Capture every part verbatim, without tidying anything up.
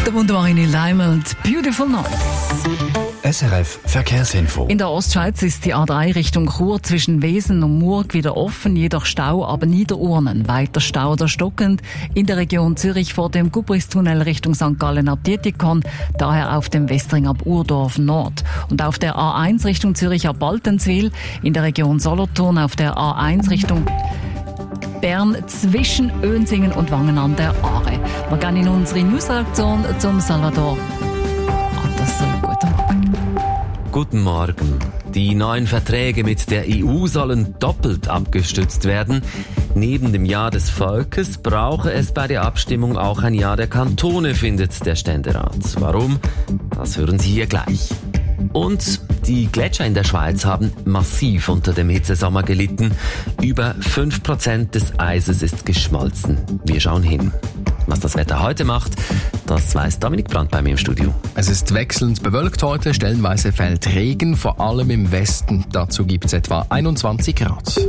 Der wunderbare Neil Diamond, Beautiful Night. S R F Verkehrsinfo. In der Ostschweiz ist die A drei Richtung Chur zwischen Wesen und Murg wieder offen, jedoch Stau ab Niederurnen. Weiter Stau oder stockend in der Region Zürich vor dem Gubristunnel Richtung Sankt Gallen ab Dietikon, daher auf dem Westring ab Urdorf Nord. Und auf der A eins Richtung Zürich ab Baltenswil, in der Region Solothurn auf der A eins Richtung Bern zwischen Önsingen und Wangen an der Aare. Wir gehen in unsere Newsreaktion zum Salvador. Anderson. Guten Morgen. Guten Morgen. Die neuen Verträge mit der E U sollen doppelt abgestützt werden. Neben dem Jahr des Volkes brauche es bei der Abstimmung auch ein Jahr der Kantone, findet der Ständerat. Warum? Das hören Sie hier gleich. Und die Gletscher in der Schweiz haben massiv unter dem Hitzesommer gelitten. Über fünf Prozent des Eises ist geschmolzen. Wir schauen hin. Was das Wetter heute macht, das weiß Dominik Brandt bei mir im Studio. Es ist wechselnd bewölkt heute, stellenweise fällt Regen, vor allem im Westen. Dazu gibt es etwa einundzwanzig Grad.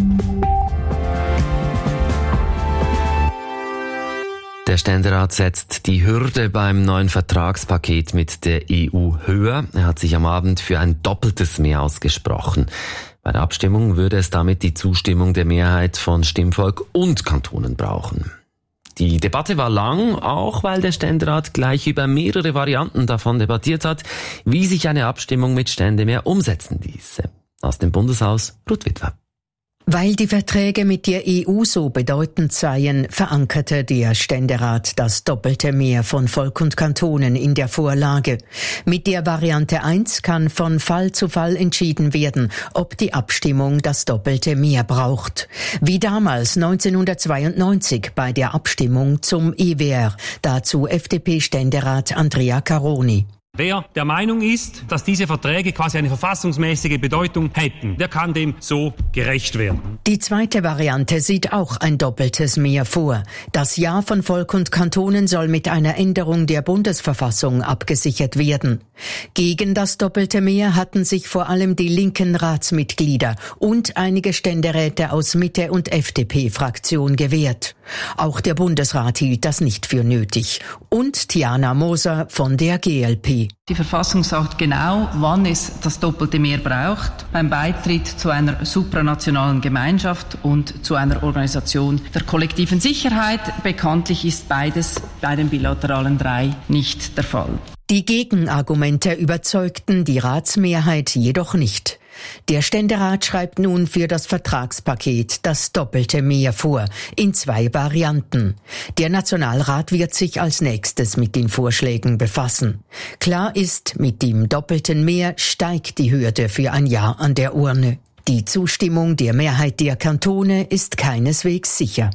Der Ständerat setzt die Hürde beim neuen Vertragspaket mit der E U höher. Er hat sich am Abend für ein doppeltes Mehr ausgesprochen. Bei der Abstimmung würde es damit die Zustimmung der Mehrheit von Stimmvolk und Kantonen brauchen. Die Debatte war lang, auch weil der Ständerat gleich über mehrere Varianten davon debattiert hat, wie sich eine Abstimmung mit Ständemehr umsetzen ließe. Aus dem Bundeshaus Ruth Witwer. Weil die Verträge mit der E U so bedeutend seien, verankerte der Ständerat das doppelte Mehr von Volk und Kantonen in der Vorlage. Mit der Variante eins kann von Fall zu Fall entschieden werden, ob die Abstimmung das doppelte Mehr braucht. Wie damals neunzehnhundertzweiundneunzig bei der Abstimmung zum E W R. Dazu F D P-Ständerat Andrea Caroni. Wer der Meinung ist, dass diese Verträge quasi eine verfassungsmäßige Bedeutung hätten, der kann dem so gerecht werden. Die zweite Variante sieht auch ein doppeltes Mehr vor. Das Ja von Volk und Kantonen soll mit einer Änderung der Bundesverfassung abgesichert werden. Gegen das doppelte Mehr hatten sich vor allem die linken Ratsmitglieder und einige Ständeräte aus Mitte- und F D P-Fraktion gewehrt. Auch der Bundesrat hielt das nicht für nötig. Und Tiana Moser von der G L P. Die Verfassung sagt genau, wann es das doppelte Mehr braucht. Beim Beitritt zu einer supranationalen Gemeinschaft und zu einer Organisation der kollektiven Sicherheit. Bekanntlich ist beides bei den bilateralen drei nicht der Fall. Die Gegenargumente überzeugten die Ratsmehrheit jedoch nicht. Der Ständerat schreibt nun für das Vertragspaket das doppelte Mehr vor, in zwei Varianten. Der Nationalrat wird sich als nächstes mit den Vorschlägen befassen. Klar ist, mit dem doppelten Mehr steigt die Hürde für ein Ja an der Urne. Die Zustimmung der Mehrheit der Kantone ist keineswegs sicher.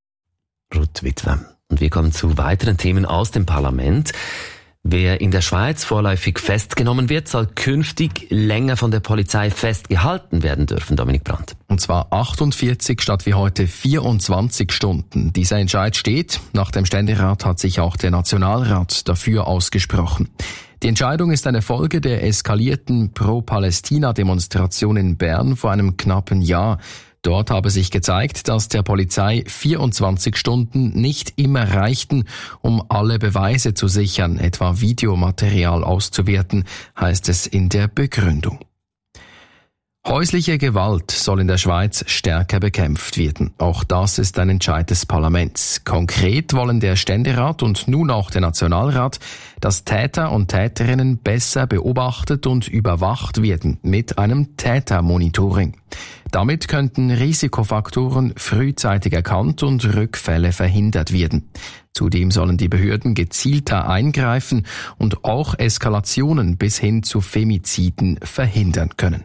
Ruth Witwer. Und wir kommen zu weiteren Themen aus dem Parlament. Wer in der Schweiz vorläufig festgenommen wird, soll künftig länger von der Polizei festgehalten werden dürfen, Dominik Brandt. Und zwar achtundvierzig statt wie heute vierundzwanzig Stunden. Dieser Entscheid steht. Nach dem Ständerat hat sich auch der Nationalrat dafür ausgesprochen. Die Entscheidung ist eine Folge der eskalierten Pro-Palästina-Demonstration in Bern vor einem knappen Jahr. Dort habe sich gezeigt, dass der Polizei vierundzwanzig Stunden nicht immer reichten, um alle Beweise zu sichern, etwa Videomaterial auszuwerten, heißt es in der Begründung. Häusliche Gewalt soll in der Schweiz stärker bekämpft werden. Auch das ist ein Entscheid des Parlaments. Konkret wollen der Ständerat und nun auch der Nationalrat, dass Täter und Täterinnen besser beobachtet und überwacht werden mit einem Tätermonitoring. Damit könnten Risikofaktoren frühzeitig erkannt und Rückfälle verhindert werden. Zudem sollen die Behörden gezielter eingreifen und auch Eskalationen bis hin zu Femiziden verhindern können.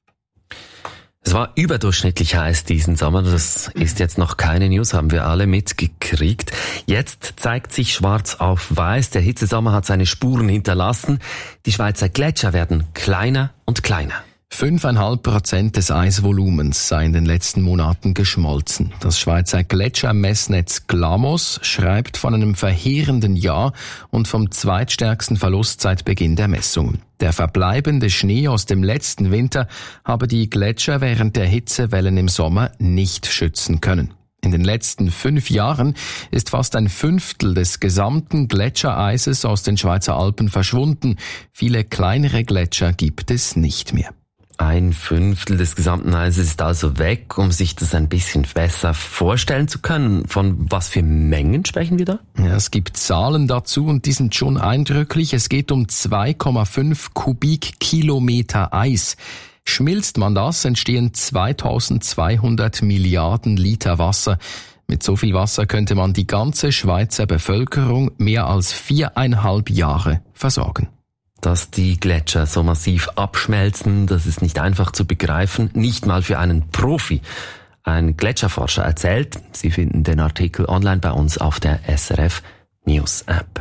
Es war überdurchschnittlich heiß diesen Sommer. Das ist jetzt noch keine News, haben wir alle mitgekriegt. Jetzt zeigt sich schwarz auf weiß. Der Hitzesommer hat seine Spuren hinterlassen. Die Schweizer Gletscher werden kleiner und kleiner. fünfeinhalb Prozent des Eisvolumens sei in den letzten Monaten geschmolzen. Das Schweizer Gletschermessnetz Glamos schreibt von einem verheerenden Jahr und vom zweitstärksten Verlust seit Beginn der Messungen. Der verbleibende Schnee aus dem letzten Winter habe die Gletscher während der Hitzewellen im Sommer nicht schützen können. In den letzten fünf Jahren ist fast ein Fünftel des gesamten Gletschereises aus den Schweizer Alpen verschwunden. Viele kleinere Gletscher gibt es nicht mehr. Ein Fünftel des gesamten Eises ist also weg, um sich das ein bisschen besser vorstellen zu können. Von was für Mengen sprechen wir da? Ja, es gibt Zahlen dazu und die sind schon eindrücklich. Es geht um zwei Komma fünf Kubikkilometer Eis. Schmilzt man das, entstehen zweitausendzweihundert Milliarden Liter Wasser. Mit so viel Wasser könnte man die ganze Schweizer Bevölkerung mehr als viereinhalb Jahre versorgen. Dass die Gletscher so massiv abschmelzen, das ist nicht einfach zu begreifen, nicht mal für einen Profi. Ein Gletscherforscher erzählt, Sie finden den Artikel online bei uns auf der S R F News App.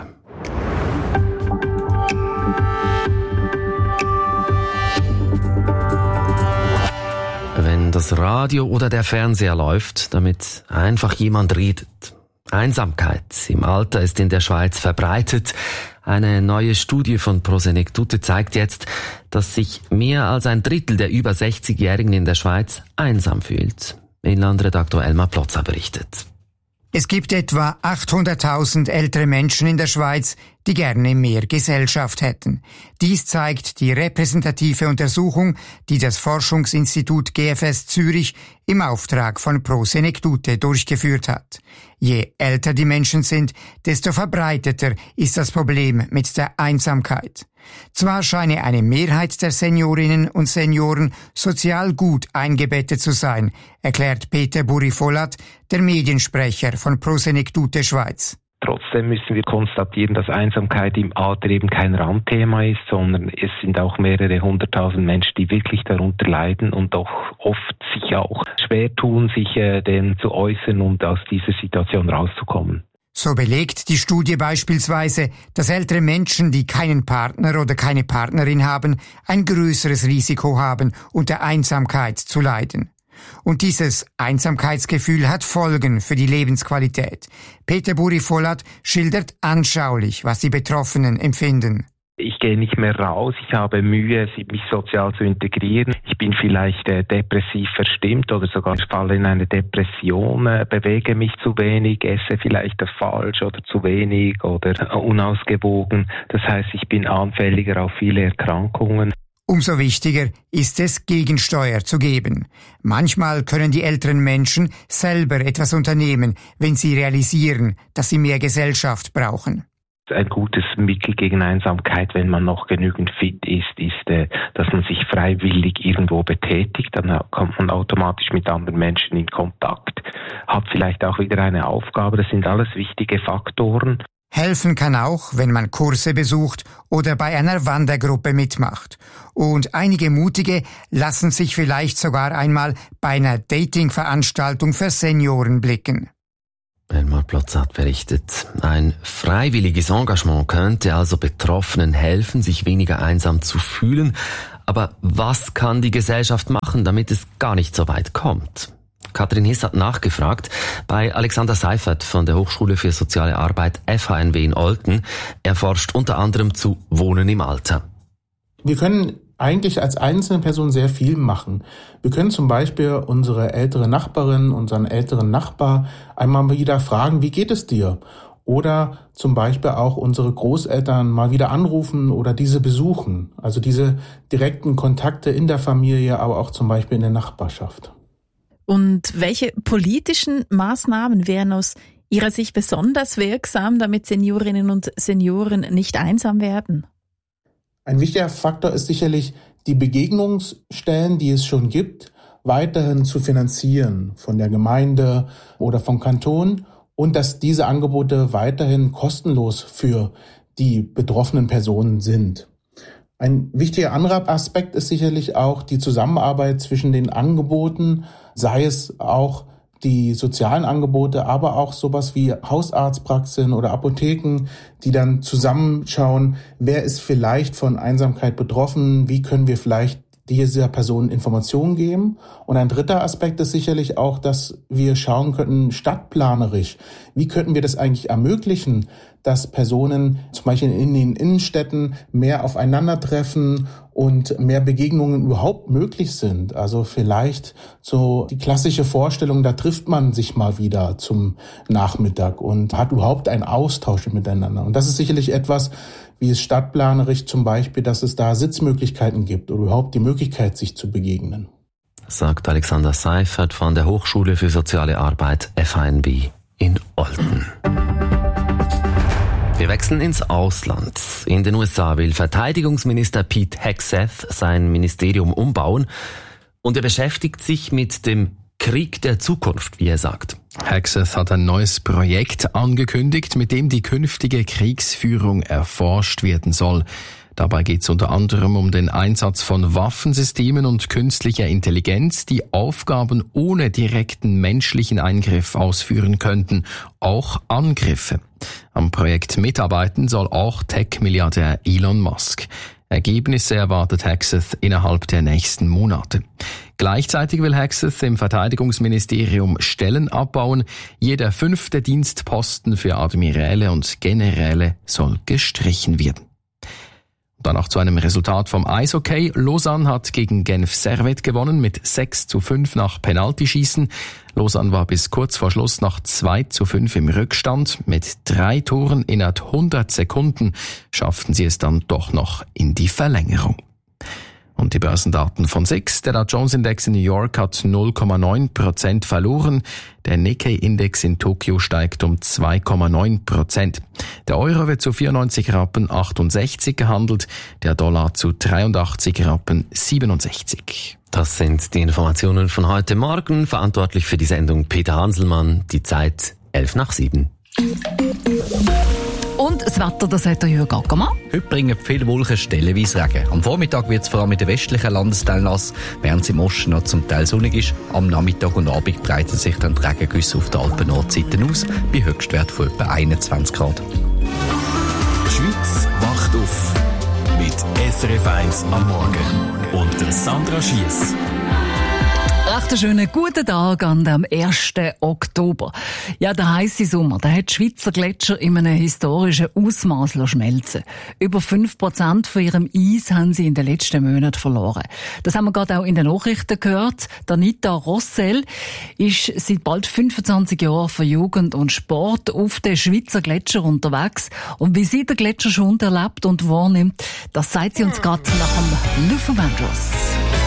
Wenn das Radio oder der Fernseher läuft, damit einfach jemand redet. Einsamkeit im Alter ist in der Schweiz verbreitet. Eine neue Studie von Prosenektute zeigt jetzt, dass sich mehr als ein Drittel der über sechzigjährigen in der Schweiz einsam fühlt. Inlandredaktor Elmar Plotzer berichtet. Es gibt etwa achthunderttausend ältere Menschen in der Schweiz, die gerne mehr Gesellschaft hätten. Dies zeigt die repräsentative Untersuchung, die das Forschungsinstitut G F S Zürich im Auftrag von Prosenektute durchgeführt hat. Je älter die Menschen sind, desto verbreiteter ist das Problem mit der Einsamkeit. Zwar scheine eine Mehrheit der Seniorinnen und Senioren sozial gut eingebettet zu sein, erklärt Peter Buri-Vollat, der Mediensprecher von Prosenektute Schweiz. Trotzdem müssen wir konstatieren, dass Einsamkeit im Alter eben kein Randthema ist, sondern es sind auch mehrere hunderttausend Menschen, die wirklich darunter leiden und doch oft sich auch schwer tun, sich äh, dem zu äußern und aus dieser Situation rauszukommen. So belegt die Studie beispielsweise, dass ältere Menschen, die keinen Partner oder keine Partnerin haben, ein größeres Risiko haben, unter Einsamkeit zu leiden. Und dieses Einsamkeitsgefühl hat Folgen für die Lebensqualität. Peter Buri-Vollat schildert anschaulich, was die Betroffenen empfinden. Ich gehe nicht mehr raus, ich habe Mühe, mich sozial zu integrieren. Ich bin vielleicht äh, depressiv verstimmt oder sogar falle in eine Depression, äh, bewege mich zu wenig, esse vielleicht falsch oder zu wenig oder äh, unausgewogen. Das heißt, ich bin anfälliger auf viele Erkrankungen. Umso wichtiger ist es, Gegensteuer zu geben. Manchmal können die älteren Menschen selber etwas unternehmen, wenn sie realisieren, dass sie mehr Gesellschaft brauchen. Ein gutes Mittel gegen Einsamkeit, wenn man noch genügend fit ist, ist, äh, dass man sich freiwillig irgendwo betätigt. Dann kommt man automatisch mit anderen Menschen in Kontakt, hat vielleicht auch wieder eine Aufgabe. Das sind alles wichtige Faktoren. Helfen kann auch, wenn man Kurse besucht oder bei einer Wandergruppe mitmacht. Und einige Mutige lassen sich vielleicht sogar einmal bei einer Dating-Veranstaltung für Senioren blicken. Elmar Plotz hat berichtet. Ein freiwilliges Engagement könnte also Betroffenen helfen, sich weniger einsam zu fühlen. Aber was kann die Gesellschaft machen, damit es gar nicht so weit kommt? Katrin Hiss hat nachgefragt bei Alexander Seifert von der Hochschule für Soziale Arbeit F H N W in Olten. Er forscht unter anderem zu Wohnen im Alter. Wir können eigentlich als einzelne Person sehr viel machen. Wir können zum Beispiel unsere ältere Nachbarin, unseren älteren Nachbar einmal wieder fragen, wie geht es dir? Oder zum Beispiel auch unsere Großeltern mal wieder anrufen oder diese besuchen. Also diese direkten Kontakte in der Familie, aber auch zum Beispiel in der Nachbarschaft. Und welche politischen Maßnahmen wären aus Ihrer Sicht besonders wirksam, damit Seniorinnen und Senioren nicht einsam werden? Ein wichtiger Faktor ist sicherlich, die Begegnungsstellen, die es schon gibt, weiterhin zu finanzieren von der Gemeinde oder vom Kanton und dass diese Angebote weiterhin kostenlos für die betroffenen Personen sind. Ein wichtiger anderer Aspekt ist sicherlich auch die Zusammenarbeit zwischen den Angeboten, sei es auch die sozialen Angebote, aber auch sowas wie Hausarztpraxen oder Apotheken, die dann zusammenschauen, wer ist vielleicht von Einsamkeit betroffen, wie können wir vielleicht dieser Person Informationen geben. Und ein dritter Aspekt ist sicherlich auch, dass wir schauen könnten, stadtplanerisch, wie könnten wir das eigentlich ermöglichen, dass Personen zum Beispiel in den Innenstädten mehr aufeinandertreffen und mehr Begegnungen überhaupt möglich sind. Also vielleicht so die klassische Vorstellung, da trifft man sich mal wieder zum Nachmittag und hat überhaupt einen Austausch miteinander. Und das ist sicherlich etwas, wie es stadtplanerisch zum Beispiel, dass es da Sitzmöglichkeiten gibt oder überhaupt die Möglichkeit, sich zu begegnen. Sagt Alexander Seifert von der Hochschule für Soziale Arbeit F H N B in Olten. Wir wechseln ins Ausland. In den U S A will Verteidigungsminister Pete Hegseth sein Ministerium umbauen und er beschäftigt sich mit dem Krieg der Zukunft, wie er sagt. Hegseth hat ein neues Projekt angekündigt, mit dem die künftige Kriegsführung erforscht werden soll. Dabei geht es unter anderem um den Einsatz von Waffensystemen und künstlicher Intelligenz, die Aufgaben ohne direkten menschlichen Eingriff ausführen könnten, auch Angriffe. Am Projekt mitarbeiten soll auch Tech-Milliardär Elon Musk. Ergebnisse erwartet Hegseth innerhalb der nächsten Monate. Gleichzeitig will Hegseth im Verteidigungsministerium Stellen abbauen. Jeder fünfte Dienstposten für Admiräle und Generäle soll gestrichen werden. Danach zu einem Resultat vom Eishockey. Lausanne hat gegen Genf Servette gewonnen mit sechs zu fünf nach Penaltyschießen. Lausanne war bis kurz vor Schluss nach zwei zu fünf im Rückstand. Mit drei Toren innerhalb hundert Sekunden schafften sie es dann doch noch in die Verlängerung. Und die Börsendaten von S I X. Der Dow Jones Index in New York hat null Komma neun Prozent verloren. Der Nikkei-Index in Tokio steigt um zwei Komma neun Prozent. Der Euro wird zu vierundneunzig Rappen achtundsechzig gehandelt, der Dollar zu dreiundachtzig Rappen siebenundsechzig. Das sind die Informationen von heute Morgen. Verantwortlich für die Sendung Peter Hanselmann. Die Zeit elf nach sieben. Und das Wetter, das hat der Jürgen Ackermann. Heute bringen viele Wolken stellenweise Regen. Am Vormittag wird es vor allem in den westlichen Landesteilen nass, während es im Osten noch zum Teil sonnig ist. Am Nachmittag und Abend breiten sich dann die Regengüsse auf der Alpen-Nordseite aus, bei Höchstwert von etwa einundzwanzig Grad. Die Schweiz wacht auf mit S R F eins am Morgen und der Sandra Schiess. Recht einen schönen guten Tag an dem ersten Oktober. Ja, der heisse Sommer, der hat die Schweizer Gletscher in einem historischen Ausmaß schmelzen. Über fünf Prozent von ihrem Eis haben sie in den letzten Monaten verloren. Das haben wir gerade auch in den Nachrichten gehört. Der Nita Rossel ist seit bald fünfundzwanzig Jahren für Jugend und Sport auf den Schweizer Gletscher unterwegs. Und wie sie den Gletscherschwund erlebt und wahrnimmt, das sagt sie uns gerade nach dem Luther Vandross.